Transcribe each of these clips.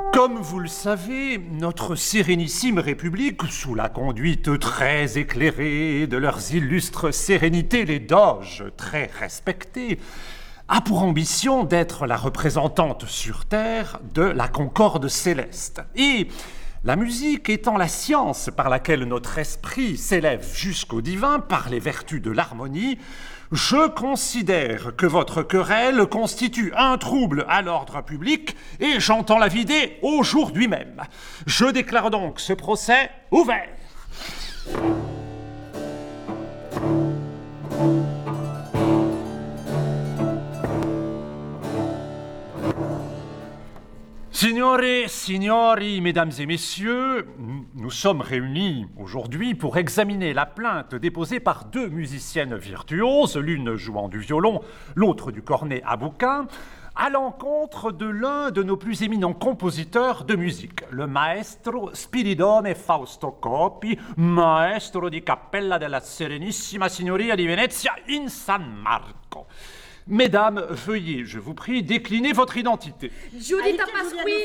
Comme vous le savez, notre sérénissime République, sous la conduite très éclairée de leurs illustres sérénités, les doges très respectés, a pour ambition d'être la représentante sur Terre de la concorde céleste. Et la musique étant la science par laquelle notre esprit s'élève jusqu'au divin par les vertus de l'harmonie, je considère que votre querelle constitue un trouble à l'ordre public et j'entends la vider aujourd'hui même. Je déclare donc ce procès ouvert. Signore, signori, mesdames et messieurs, nous sommes réunis aujourd'hui pour examiner la plainte déposée par deux musiciennes virtuoses, l'une jouant du violon, l'autre du cornet à bouquin, à l'encontre de l'un de nos plus éminents compositeurs de musique, le maestro Spiridone Fausto Coppi, maestro di cappella della Serenissima Signoria di Venezia in San Marco. Mesdames, veuillez, je vous prie, décliner votre identité. Giuditta Pasquini,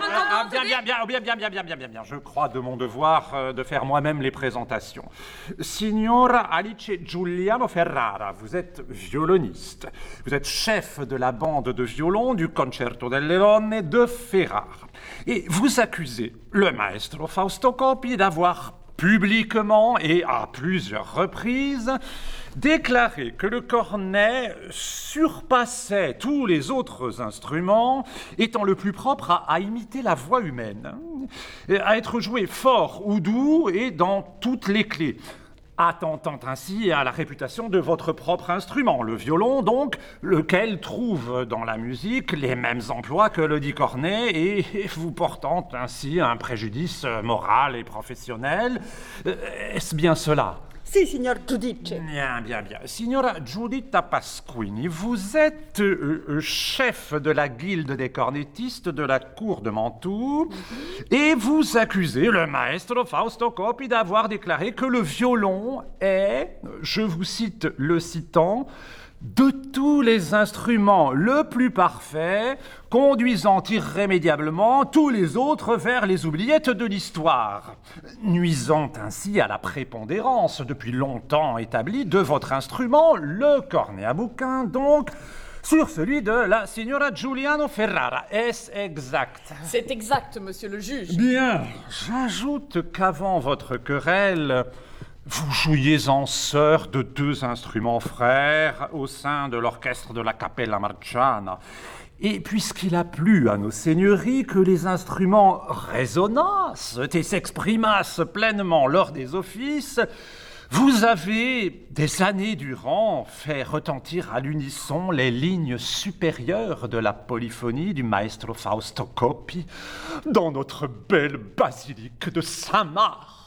Bien. Je crois de mon devoir de faire moi-même les présentations. Signora Alice Giuliano Ferrara, vous êtes violoniste. Vous êtes chef de la bande de violon du Concerto delle Donne de Ferrara. Et vous accusez le maestro Fausto Coppi d'avoir publiquement et à plusieurs reprises déclaré que le cornet surpassait tous les autres instruments, étant le plus propre à imiter la voix humaine, à être joué fort ou doux et dans toutes les clés, attentant ainsi à la réputation de votre propre instrument, le violon donc, lequel trouve dans la musique les mêmes emplois que le dit cornet et vous portant ainsi un préjudice moral et professionnel. Est-ce bien cela ? Si, signor Giudice. Bien. Signora Giuditta Pasquini, vous êtes chef de la guilde des cornettistes de la cour de Mantoue et vous accusez le maestro Fausto Coppi d'avoir déclaré que le violon est, je vous cite le citant, de tous les instruments le plus parfait, conduisant irrémédiablement tous les autres vers les oubliettes de l'histoire, nuisant ainsi à la prépondérance depuis longtemps établie de votre instrument, le cornet à bouquin, donc, sur celui de la signora Giuliano Ferrara. Est-ce exact ? C'est exact, monsieur le juge. Bien, j'ajoute qu'avant votre querelle, vous jouiez en sœur de deux instruments frères au sein de l'orchestre de la Cappella Marciana. Et puisqu'il a plu à nos seigneuries que les instruments résonnassent et s'exprimassent pleinement lors des offices, vous avez, des années durant, fait retentir à l'unisson les lignes supérieures de la polyphonie du maestro Fausto Coppi dans notre belle basilique de Saint-Marc.